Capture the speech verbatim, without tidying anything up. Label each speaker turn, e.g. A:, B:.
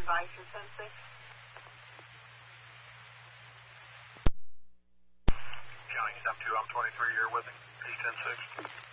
A: Bison ten six.
B: County step two, I'm twenty-three here with him, East ten six.